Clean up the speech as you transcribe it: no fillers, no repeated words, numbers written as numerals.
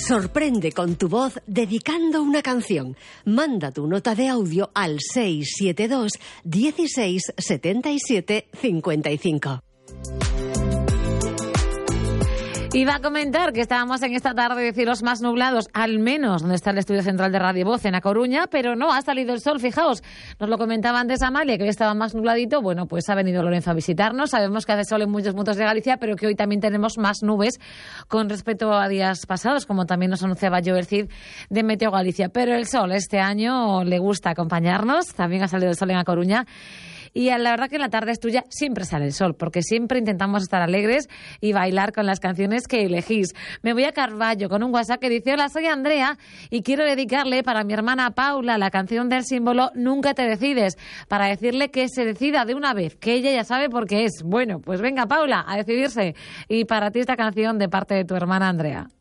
Sorprende con tu voz dedicando una canción. Manda tu nota de audio al 672 16 77 55. Iba a comentar que estábamos en esta tarde de cielos más nublados, al menos donde está el estudio central de Radio Voz, en A Coruña, pero no, ha salido el sol, fijaos. Nos lo comentaba antes Amalia, que hoy estaba más nubladito. Bueno, pues ha venido Lorenzo a visitarnos. Sabemos que hace sol en muchos puntos de Galicia, pero que hoy también tenemos más nubes con respecto a días pasados, como también nos anunciaba Joel Cid de Meteo Galicia. Pero el sol este año le gusta acompañarnos, también ha salido el sol en A Coruña. Y la verdad que en la tarde es tuya siempre sale el sol, porque siempre intentamos estar alegres y bailar con las canciones que elegís. Me voy a Carballo con un WhatsApp que dice: hola, soy Andrea y quiero dedicarle para mi hermana Paula la canción del símbolo Nunca te decides, para decirle que se decida de una vez, que ella ya sabe por qué es. Bueno, pues venga, Paula, a decidirse. Y para ti esta canción de parte de tu hermana Andrea.